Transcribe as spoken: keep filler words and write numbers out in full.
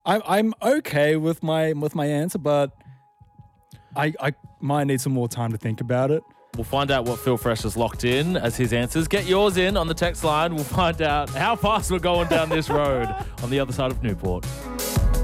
I'm I'm okay with my with my answer, but I I might need some more time to think about it. We'll find out what Phil Fresh has locked in as his answers. Get yours in on the text line. We'll find out how fast we're going down this road on the other side of Newport.